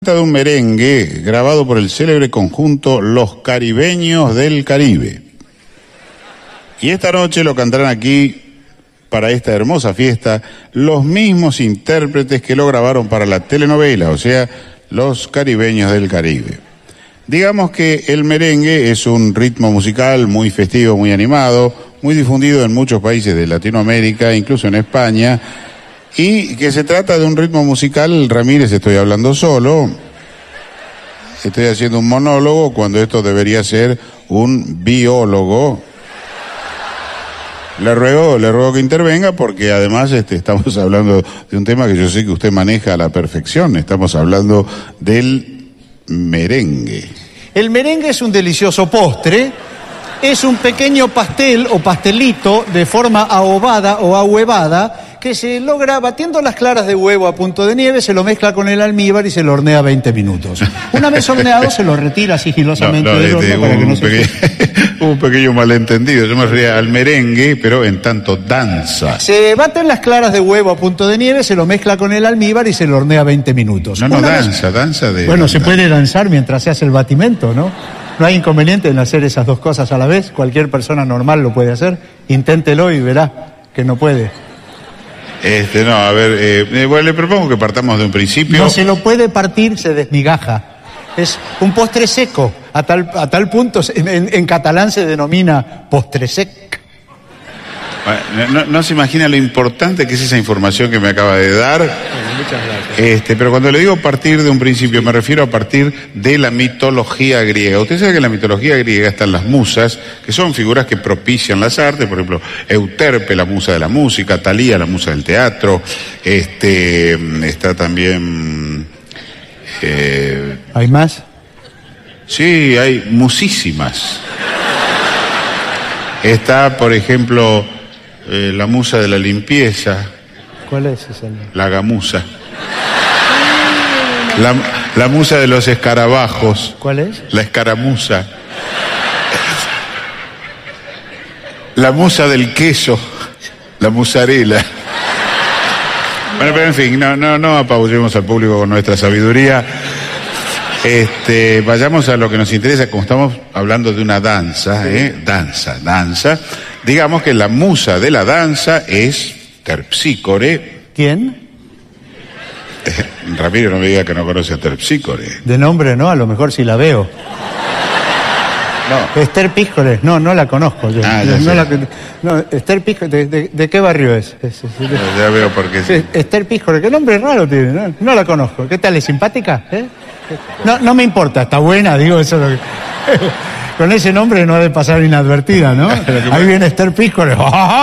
De un merengue grabado por el célebre conjunto Los Caribeños del Caribe. Y esta noche lo cantarán aquí, para esta hermosa fiesta, los mismos intérpretes que lo grabaron para la telenovela, o sea, Los Caribeños del Caribe. Digamos que el merengue es un ritmo musical muy festivo, muy animado, muy difundido en muchos países de Latinoamérica, incluso en España, y que se trata de un ritmo musical. Ramírez, estoy hablando solo, estoy haciendo un monólogo cuando esto debería ser un biólogo. Le ruego que intervenga porque además estamos hablando de un tema que yo sé que usted maneja a la perfección. Estamos hablando del merengue. El merengue es un delicioso postre. Es un pequeño pastel o pastelito de forma ahobada o ahuevada que se logra batiendo las claras de huevo a punto de nieve, se lo mezcla con el almíbar y se lo hornea 20 minutos. Una vez horneado se lo retira sigilosamente del horno para que no se... Un pequeño malentendido. Yo me refería al merengue, pero en tanto danza. Se baten las claras de huevo a punto de nieve, se lo mezcla con el almíbar y se lo hornea 20 minutos. Danza de... Bueno, se puede danzar mientras se hace el batimento, ¿no? No hay inconveniente en hacer esas dos cosas a la vez. Cualquier persona normal lo puede hacer. Inténtelo y verá que no puede. Bueno, le propongo que partamos de un principio. No se lo puede partir, se desmigaja. Es un postre seco. A tal punto, en catalán se denomina postre sec. No se imagina lo importante que es esa información que me acaba de dar. Bueno, muchas gracias. Pero cuando le digo partir de un principio, me refiero a partir de la mitología griega. Usted sabe que en la mitología griega están las musas, que son figuras que propician las artes. Por ejemplo, Euterpe, la musa de la música; Talía, la musa del teatro. Está también... ¿Hay más? Sí, hay musísimas. Está, por ejemplo, la musa de la limpieza. ¿Cuál es esa? La gamusa. La musa de los escarabajos. ¿Cuál es? La escaramuza. La musa del queso. La musarela. Bueno, pero en fin, no apabullemos al público con nuestra sabiduría. Vayamos a lo que nos interesa. Como estamos hablando de una danza, danza. Digamos que la musa de la danza es Terpsícore. ¿Quién? Ramiro, no me diga que no conoce a Terpsícore. De nombre no, a lo mejor sí la veo. No. Esther Píscore, no la conozco yo. Esther Píscore, ¿de qué barrio es? Ya veo por qué sí. Esther Píscore, qué nombre raro tiene, no la conozco. ¿Qué tal, es simpática? No me importa, está buena, digo, eso es lo que... Con ese nombre no ha de pasar inadvertida, ¿no? Ahí viene Esther Píscore.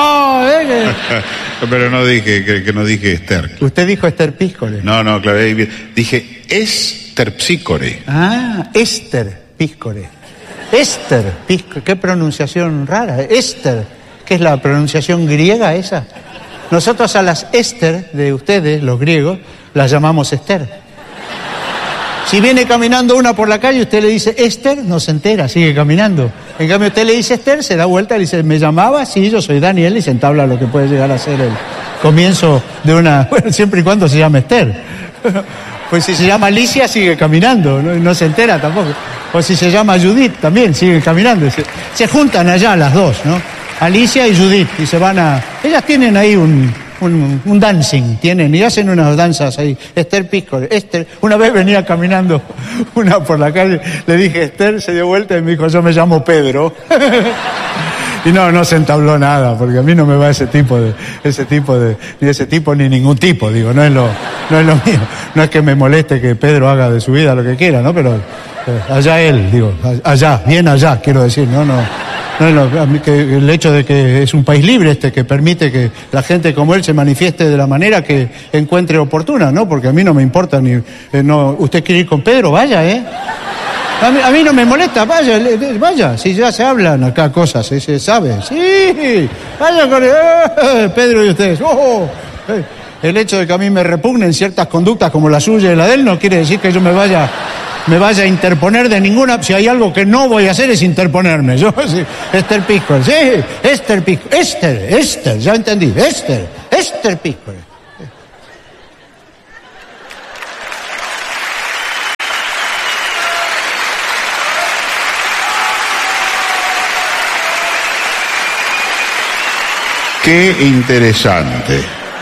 Pero no dije, que no dije Esther. ¿Usted dijo Esther Píscore? No, claro, dije Terpsícore. Ah, Esther Píscore. Esther Píscore, qué pronunciación rara. Esther, ¿qué es la pronunciación griega esa? Nosotros a las Esther de ustedes, los griegos, las llamamos Esther. Si viene caminando una por la calle, usted le dice Esther, no se entera, sigue caminando. En cambio, usted le dice Esther, se da vuelta y le dice, ¿me llamaba? Sí, yo soy Daniel, y se entabla lo que puede llegar a ser el comienzo de una... Bueno, siempre y cuando se llame Esther. Pues si se llama Alicia, sigue caminando, no se entera tampoco. O si se llama Judith, también sigue caminando. Se juntan allá las dos, ¿no? Alicia y Judith, y se van a... Ellas tienen ahí un dancing, y hacen unas danzas ahí. Esther Píscore, Esther, una vez venía caminando una por la calle, le dije Esther, se dio vuelta y me dijo, yo me llamo Pedro. Y no se entabló nada, porque a mí no me va ni ningún tipo, digo, no es lo mío. No es que me moleste que Pedro haga de su vida lo que quiera, ¿no? Pero allá él, digo, allá, bien allá, quiero decir, no que el hecho de que es un país libre que permite que la gente como él se manifieste de la manera que encuentre oportuna, ¿no? Porque a mí no me importa usted quiere ir con Pedro, vaya, A mí no me molesta, vaya, si ya se hablan acá cosas, se sabe, sí, vaya con Pedro y ustedes, El hecho de que a mí me repugnen ciertas conductas como la suya y la de él no quiere decir que yo me vaya a interponer de ninguna. Si hay algo que no voy a hacer es interponerme. Yo, sí, Esther Píscore, sí, Esther Píscore, Esther, ya entendí, Esther Píscore. Qué interesante.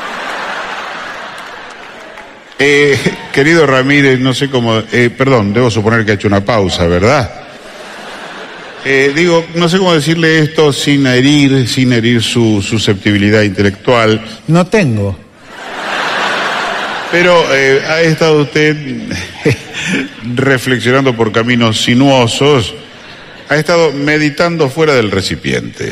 Querido Ramírez, no sé cómo... perdón, debo suponer que ha hecho una pausa, ¿verdad? No sé cómo decirle esto sin herir su susceptibilidad intelectual. No tengo. Pero ha estado usted reflexionando por caminos sinuosos, ha estado meditando fuera del recipiente.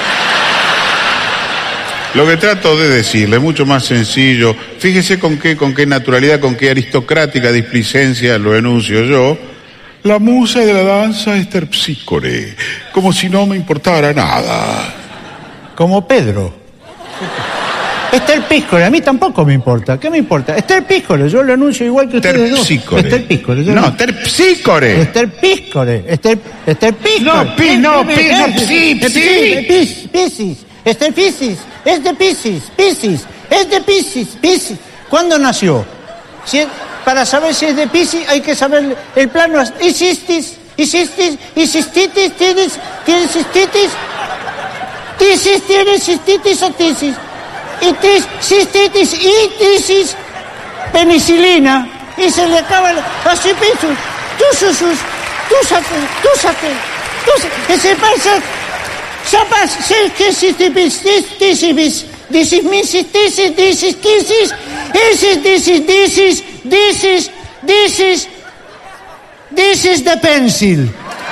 Lo que trato de decirle es mucho más sencillo. Fíjese con qué naturalidad, con qué aristocrática displicencia lo enuncio yo. La musa de la danza es Terpsícore, como si no me importara nada. Como Pedro. Terpsícore, a mí tampoco me importa. ¿Qué me importa? Terpsícore, yo lo anuncio igual que ustedes dos. Terpsícore. No, Terpsícore. Terpsícore. No, Piscis. Es de Piscis. ¿Cuándo nació? Para saber si es de Piscis hay que saber el plano. ¿Tienes cistitis? ¿Tienes cistitis o tisis? Cistitis y tisis, penicilina, y se le acaba así pisos. Tú saque. Ese pasa. Sapas, sé que this is the pencil.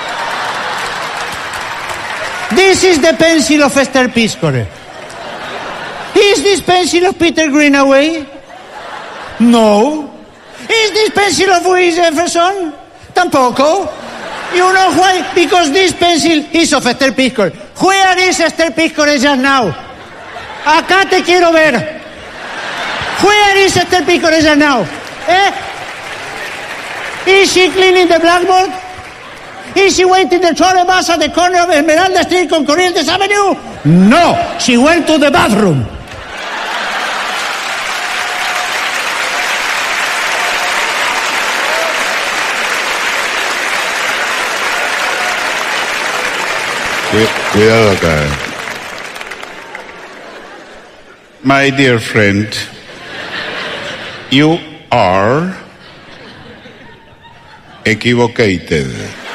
This is the pencil of Esther Piscore. Is this pencil of Peter Greenaway? No. Is this pencil of Louis Jefferson? Tampoco. You know why? Because this pencil is of Esther Piscore. Where is Esther Piscore just now? Acá te quiero ver. Where is Esther Piscore just now? Is she cleaning the blackboard? Is she waiting the trolley bus at the corner of Esmeralda Street con Corrientes Avenue? No, she went to the bathroom. Cuidado acá. My dear friend, you are equivocated.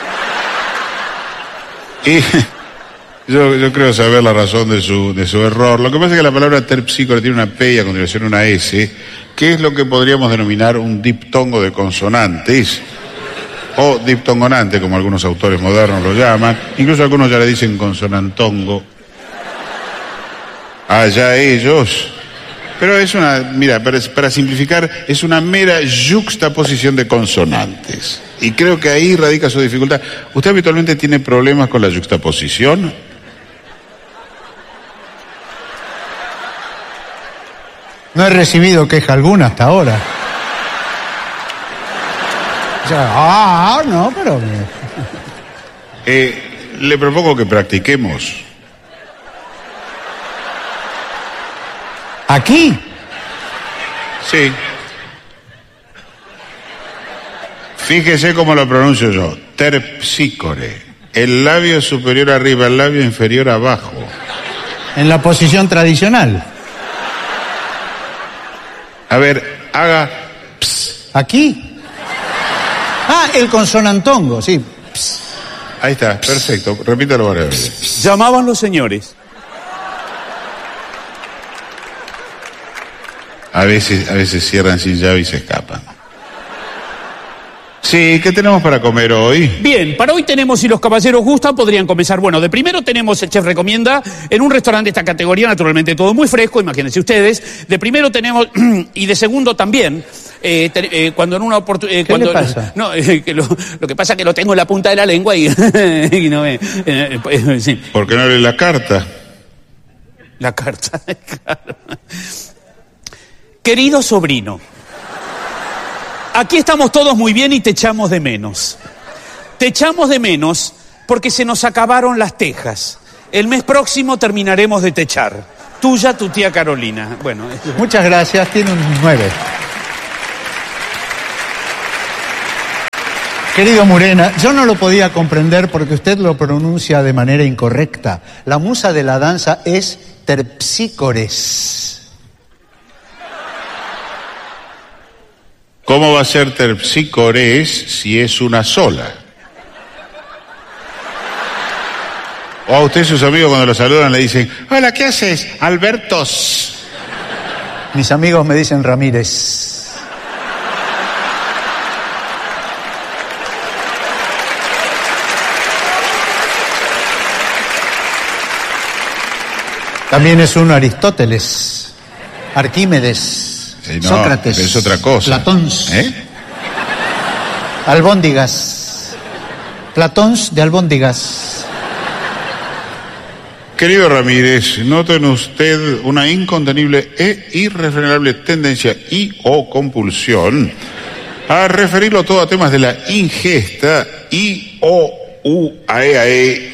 Y yo creo saber la razón de su error. Lo que pasa es que la palabra terpsícore tiene una P y a continuación una S, que es lo que podríamos denominar un diptongo de consonantes, o diptongonante, como algunos autores modernos lo llaman. Incluso algunos ya le dicen consonantongo. Allá ellos. Pero es para simplificar, es una mera yuxtaposición de consonantes. Y creo que ahí radica su dificultad. ¿Usted habitualmente tiene problemas con la yuxtaposición? No he recibido queja alguna hasta ahora. No, pero... le propongo que practiquemos. ¿Aquí? Sí. Fíjese cómo lo pronuncio yo. Terpsícore. El labio superior arriba, el labio inferior abajo. En la posición tradicional. A ver, haga... Ps. ¿Aquí? El consonantongo, sí. Ps. Ahí está, perfecto. Repítalo varias veces. Llamaban los señores. A veces cierran sin llave y se escapan. Sí, ¿qué tenemos para comer hoy? Bien, para hoy tenemos, si los caballeros gustan, podrían comenzar. Bueno, de primero tenemos, el chef recomienda, en un restaurante de esta categoría, naturalmente todo muy fresco, imagínense ustedes. De primero tenemos, y de segundo también, cuando en una oportunidad... ¿Qué le pasa? No, lo que pasa es que lo tengo en la punta de la lengua y, y no me... sí. ¿Por qué no lee la carta? La carta, claro. Querido sobrino, aquí estamos todos muy bien y te echamos de menos. Te echamos de menos porque se nos acabaron las tejas. El mes próximo terminaremos de techar. Tuya, tu tía Carolina. Bueno, muchas gracias, tiene un 9. Querido Murena, yo no lo podía comprender porque usted lo pronuncia de manera incorrecta. La musa de la danza es Terpsícores. ¿Cómo va a ser Terpsícores si es una sola? O a usted sus amigos cuando lo saludan le dicen, hola, ¿qué haces? Albertos. Mis amigos me dicen Ramírez. También es uno Aristóteles, Arquímedes, Sí, no, Sócrates, es otra cosa. Platón, albóndigas, Platón de albóndigas. Querido Ramírez, nota en usted una incontenible e irrefrenable tendencia y o compulsión a referirlo todo a temas de la ingesta y o uae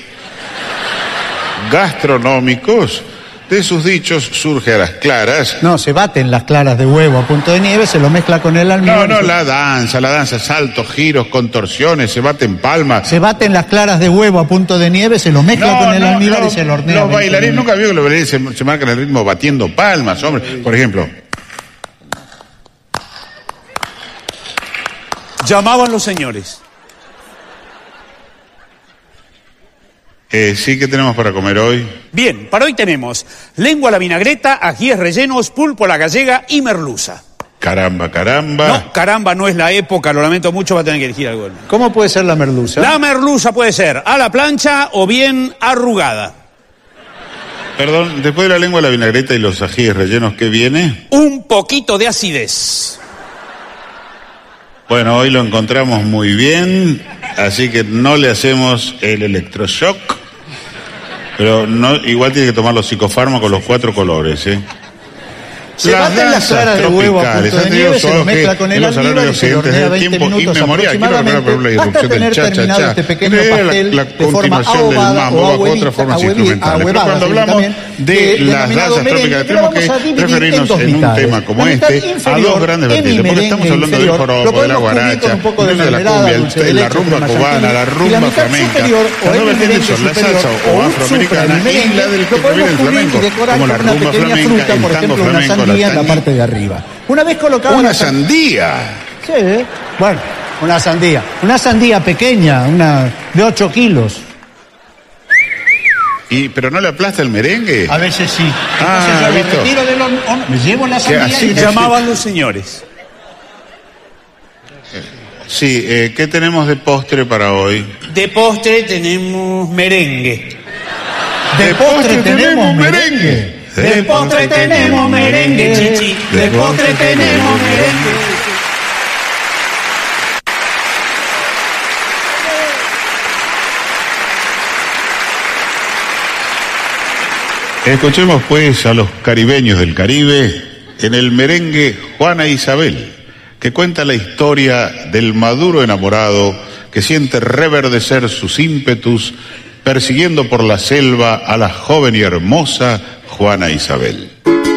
gastronómicos. De sus dichos surge a las claras. No, se baten las claras de huevo a punto de nieve, se lo mezcla con el almíbar. No, la danza, saltos, giros, contorsiones, se baten palmas. Se baten las claras de huevo a punto de nieve, se lo mezcla con el almíbar y se lo hornea. Los bailarines, nunca vio que los bailarines se marcan el ritmo batiendo palmas, hombre. Por ejemplo. Llamaban los señores. Sí, ¿qué tenemos para comer hoy? Bien, para hoy tenemos lengua a la vinagreta, ajíes rellenos, pulpo a la gallega y merluza. Caramba. No, caramba, no es la época, lo lamento mucho, va a tener que elegir algo. ¿Cómo puede ser la merluza? La merluza puede ser a la plancha o bien arrugada. Perdón, después de la lengua, la vinagreta y los ajíes rellenos, ¿qué viene? Un poquito de acidez. Bueno, hoy lo encontramos muy bien, así que no le hacemos el electroshock, pero no, igual tiene que tomar los psicofármacos, los 4 colores, ¿eh? Se baten las claras de huevo a punto de nieve, se lo mezcla con el almíbar y se lo hornea 20 minutos aproximadamente hasta tener terminado este pequeño pastel de forma ahogada o ahuevada. Cuando hablamos de las danzas trópicas tenemos que referirnos en un tema como este a dos grandes vertientes, porque estamos hablando del joropo, de la guaracha, de la cumbia, la rumba cubana, la rumba flamenca. Las dos vertientes son la salsa o afroamericana y la del que proviene del flamenco, como la rumba flamenca, el tango flamenco, en la parte de arriba. Una vez colocada una sandía. Sí, bueno, una sandía pequeña, una de 8 kilos. ¿Pero no le aplasta el merengue? A veces sí. Entonces yo lo retiro del horno, me llevo la sandía y llamaban los señores. Sí, ¿qué tenemos de postre para hoy? De postre tenemos merengue. De postre tenemos merengue. De postre tenemos merengue, chichi. De postre tenemos merengue. Escuchemos pues a los caribeños del Caribe en el merengue Juana Isabel, que cuenta la historia del maduro enamorado que siente reverdecer sus ímpetus persiguiendo por la selva a la joven y hermosa Juana Isabel.